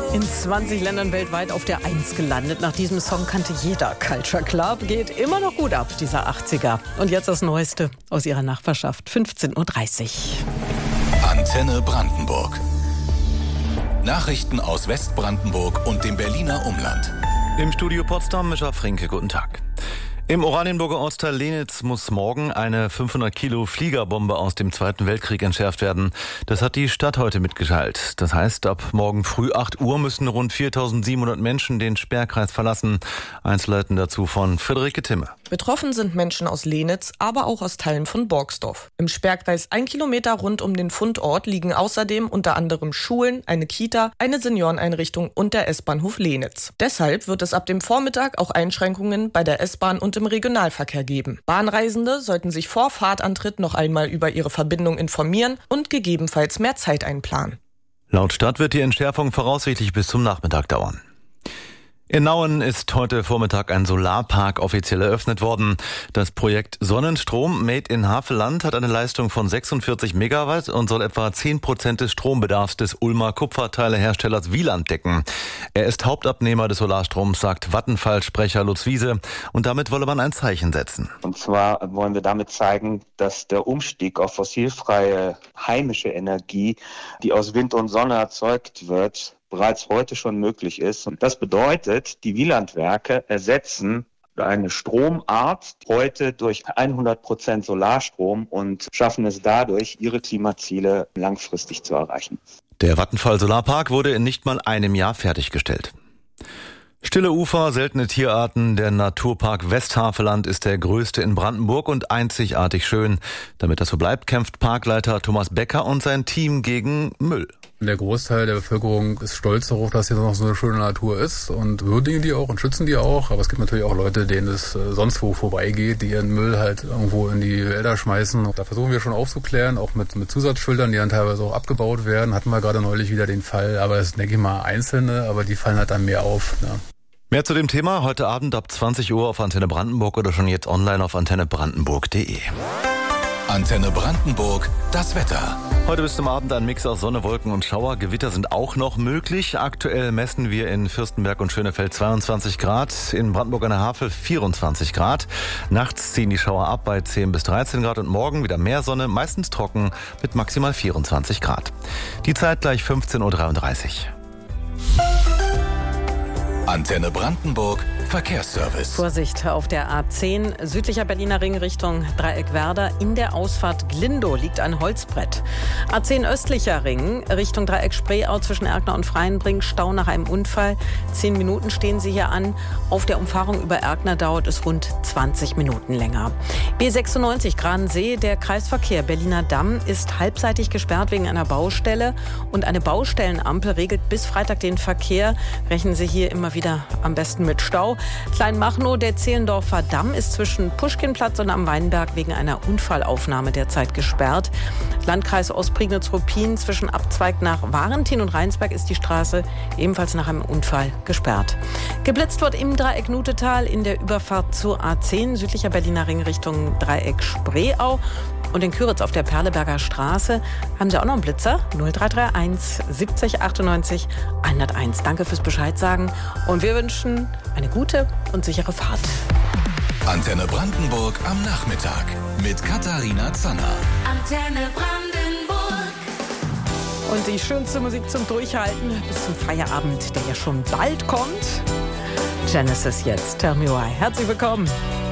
In 20 Ländern weltweit auf der 1 gelandet. Nach diesem Song kannte jeder Culture Club. Geht immer noch gut ab, dieser 80er. Und jetzt das Neueste aus ihrer Nachbarschaft, 15.30 Uhr. Antenne Brandenburg. Nachrichten aus Westbrandenburg und dem Berliner Umland. Im Studio Potsdam, Mischa Frinke, guten Tag. Im Oranienburger Ortsteil Lenitz muss morgen eine 500 Kilo Fliegerbombe aus dem Zweiten Weltkrieg entschärft werden. Das hat die Stadt heute mitgeteilt. Das heißt, ab morgen früh 8 Uhr müssen rund 4.700 Menschen den Sperrkreis verlassen. Einzelheiten dazu von Friederike Timme. Betroffen sind Menschen aus Lenitz, aber auch aus Teilen von Borgsdorf. Im Sperrkreis 1 Kilometer rund um den Fundort liegen außerdem unter anderem Schulen, eine Kita, eine Senioreneinrichtung und der S-Bahnhof Lenitz. Deshalb wird es ab dem Vormittag auch Einschränkungen bei der S-Bahn und im Regionalverkehr geben. Bahnreisende sollten sich vor Fahrtantritt noch einmal über ihre Verbindung informieren und gegebenenfalls mehr Zeit einplanen. Laut Stadt wird die Entschärfung voraussichtlich bis zum Nachmittag dauern. In Nauen ist heute Vormittag ein Solarpark offiziell eröffnet worden. Das Projekt Sonnenstrom Made in Havelland hat eine Leistung von 46 Megawatt und soll etwa 10% des Strombedarfs des Ulmer Kupferteileherstellers Wieland decken. Er ist Hauptabnehmer des Solarstroms, sagt Vattenfall-Sprecher Lutz Wiese. Und damit wolle man ein Zeichen setzen. Und zwar wollen wir damit zeigen, dass der Umstieg auf fossilfreie heimische Energie, die aus Wind und Sonne erzeugt wird, bereits heute schon möglich ist. Und das bedeutet, die Wielandwerke ersetzen eine Stromart heute durch 100% Solarstrom und schaffen es dadurch, ihre Klimaziele langfristig zu erreichen. Der Vattenfall-Solarpark wurde in nicht mal einem Jahr fertiggestellt. Stille Ufer, seltene Tierarten. Der Naturpark Westhaveland ist der größte in Brandenburg und einzigartig schön. Damit das so bleibt, kämpft Parkleiter Thomas Becker und sein Team gegen Müll. Der Großteil der Bevölkerung ist stolz darauf, dass hier noch so eine schöne Natur ist und würdigen die auch und schützen die auch. Aber es gibt natürlich auch Leute, denen es sonst wo vorbeigeht, die ihren Müll halt irgendwo in die Wälder schmeißen. Da versuchen wir schon aufzuklären, auch mit Zusatzschildern, die dann teilweise auch abgebaut werden. Hatten wir gerade neulich wieder den Fall, aber das denke ich mal einzelne, aber die fallen halt dann mehr auf. Ne? Mehr zu dem Thema heute Abend ab 20 Uhr auf Antenne Brandenburg oder schon jetzt online auf antennebrandenburg.de. Antenne Brandenburg, das Wetter. Heute bis zum Abend ein Mix aus Sonne, Wolken und Schauer. Gewitter sind auch noch möglich. Aktuell messen wir in Fürstenberg und Schönefeld 22 Grad, in Brandenburg an der Havel 24 Grad. Nachts ziehen die Schauer ab bei 10 bis 13 Grad und morgen wieder mehr Sonne, meistens trocken mit maximal 24 Grad. Die Zeit gleich 15.33 Uhr. Antenne Brandenburg, Verkehrsservice. Vorsicht auf der A10, südlicher Berliner Ring Richtung Dreieck-Werder. In der Ausfahrt Glindow liegt ein Holzbrett. A10 östlicher Ring Richtung Dreieck Spreeau zwischen Erkner und Freienbrink. Stau nach einem Unfall. 10 Minuten stehen Sie hier an. Auf der Umfahrung über Erkner dauert es rund 20 Minuten länger. B96 Gradensee, der Kreisverkehr Berliner Damm ist halbseitig gesperrt wegen einer Baustelle. Und eine Baustellenampel regelt bis Freitag den Verkehr. Rechnen Sie hier immer wieder am besten mit Stau. Kleinmachnow, der Zehlendorfer Damm, ist zwischen Puschkinplatz und am Weinberg wegen einer Unfallaufnahme derzeit gesperrt. Landkreis Ostprignitz-Ruppin zwischen Abzweig nach Varentin und Rheinsberg ist die Straße ebenfalls nach einem Unfall gesperrt. Geblitzt wird im Dreieck Nutetal in der Überfahrt zur A10, südlicher Berliner Ring Richtung Dreieck Spreeau. Und in Küritz auf der Perleberger Straße haben Sie auch noch einen Blitzer? 0331 70 98 101. Danke fürs Bescheid sagen und wir wünschen eine gute und sichere Fahrt. Antenne Brandenburg am Nachmittag mit Katharina Zanner. Antenne Brandenburg. Und die schönste Musik zum Durchhalten bis zum Feierabend, der ja schon bald kommt. Genesis jetzt, Tell Me Why. Herzlich willkommen.